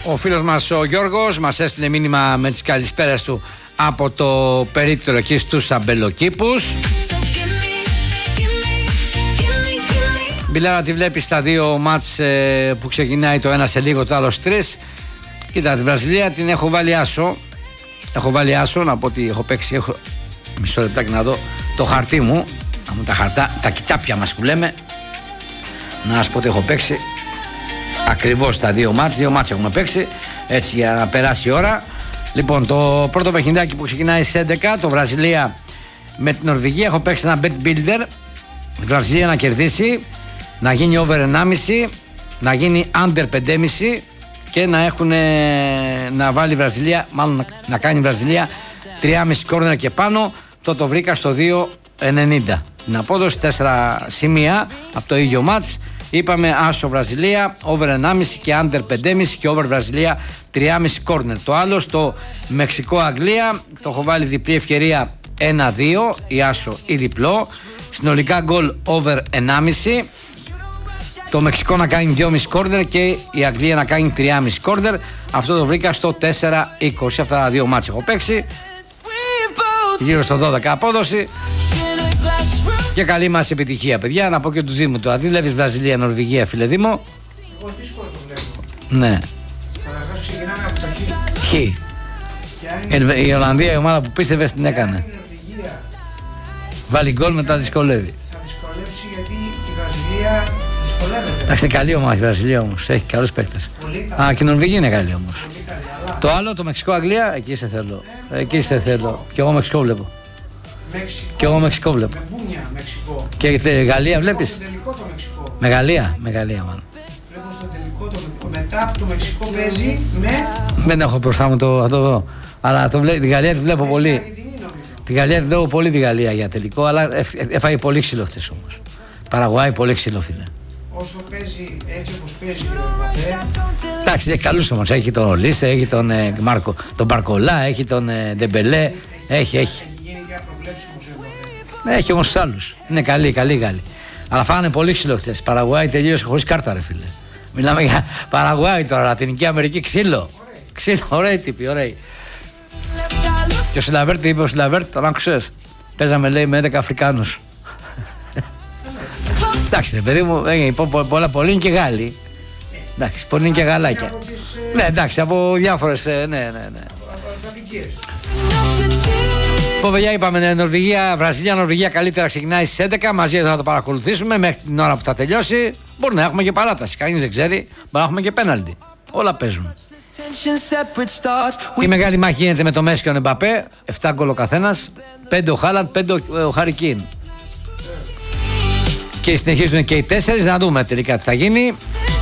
Ο φίλος μας ο Γιώργος μας έστειλε μήνυμα με τις καλησπέρες του από το περίπτερο εκεί στους αμπελοκήπους. Μπιλάρα, τη βλέπεις τα δύο μάτς που ξεκινάει το ένα σε λίγο, το άλλο στις 3. Κοίτα, την Βραζιλία την έχω βάλει άσο. Έχω βάλει άσο, να πω ότι έχω παίξει. Μισό λεπτάκι να δω το χαρτί μου. Τα χαρτά, τα κοιτάπια μας που λέμε. Να σας πω ότι έχω παίξει ακριβώς τα δύο μάτς. Δύο μάτς έχουμε παίξει, έτσι για να περάσει η ώρα. Λοιπόν, το πρώτο παιχνιδάκι που ξεκινάει στις 11, το Βραζιλία με την Νορβηγία. Έχω παίξει ένα bet builder. Η Βραζιλία να κερδίσει, να γίνει over 1,5, να γίνει under 5,5 και να βάλει η Βραζιλία, μάλλον να κάνει η Βραζιλία 3,5 κόρνερ και πάνω. Το βρήκα στο 2,90. Την απόδοση 4 σημεία από το ίδιο μάτς. Είπαμε άσο Βραζιλία, over 1,5 και under 5,5 και over Βραζιλία 3,5 κόρνερ. Το άλλο στο Μεξικό-Αγγλία το έχω βάλει διπλή ευκαιρία 1-2, η άσο ή διπλό. Συνολικά γκολ over 1,5. Το Μεξικό να κάνει 2,5 κόρνερ και η Αγγλία να κάνει 3,5 κόρνερ. Αυτό το βρήκα στο 4-20. Αυτά τα δύο μάτς έχω παίξει. Γύρω στο 12 απόδοση. Και καλή μας επιτυχία, παιδιά. Να πω και του Δήμου του. Αν βλέπεις Βραζιλία, Νορβηγία, φίλε Δήμο. Εγώ δύσκολο το βλέπω. Ναι. Καταρχάς ξεκινάμε από τα Χ. Η Ολλανδία, η ομάδα που πίστευες, την έκανε. Βάλει γκολ, μετά δυσκολεύει. Θα δυσκολεύσει γιατί η Βραζιλία δυσκολεύεται. Εντάξει, είναι καλή ομάδα η Βραζιλία όμως. Έχει καλούς παίκτες. Α, και η Νορβηγία είναι καλή όμως. Το άλλο, το Μεξικό-Αγγλία, εκεί σε θέλω. Εκεί σε θέλω. Και εγώ Μεξικό βλέπω. Και εγώ Μεξικό βλέπω. Με μπούνια Μεξικό. Και η Γαλλία βλέπεις. Στο τελικό το Μεξικό. Με Γαλλία μάλλον. Βλέπω στο τελικό το Μεξικό. Μετά από το Μεξικό παίζει με. Δεν έχω μπροστά μου το δω. Αλλά τη Γαλλία τη βλέπω πολύ. Τη Γαλλία τη βλέπω πολύ, τη Γαλλία για τελικό. Αλλά έφαγε πολύ ξύλο χθες όμως. Παραγουάη πολύ ξύλο, φίλε. Όσο παίζει έτσι όπως παίζει και ο Εμπαπέ. Εντάξει, έχει καλούς όμως. Έχει τον Ολίσε, έχει τον Μπαρκολά, έχει τον Ντεμπελέ. Έχει. Έχει όμως τους άλλους. Είναι καλοί Γάλλοι. Αλλά φάγανε πολύ ξύλο χθες. Παραγουάη τελείωσε χωρίς κάρτα, ρε φίλε. Μιλάμε για Παραγουάη τώρα, Λατινική Αμερική, ξύλο. Ξύλο, ωραίοι τύποι, ωραίοι. Και ο Σιλαβέρτ, είπε ο Σιλαβέρτ, τον άκουσες. Παίζαμε, λέει, με 11 Αφρικάνους. Εντάξει, παιδί μου, πολλοί είναι και Γάλλοι. Εντάξει, πολλοί είναι και γαλάκια. Ναι, εντάξει, από διάφορες. Ναι. Λοιπόν, παιδιά, είπαμε Νορβηγία, Βραζιλία, Νορβηγία καλύτερα ξεκινάει στις 11. Μαζί θα το παρακολουθήσουμε μέχρι την ώρα που θα τελειώσει. Μπορεί να έχουμε και παράταση. Κανείς δεν ξέρει. Μπορεί να έχουμε και πέναλτι. Όλα παίζουν. Η μεγάλη μάχη γίνεται με το Μέση και τον Εμπαπέ. 7 γκολ ο καθένας. 5 ο Χάλαντ, 5 ο Χάρι Κέιν. Και συνεχίζουν και οι 4. Να δούμε τελικά τι θα γίνει.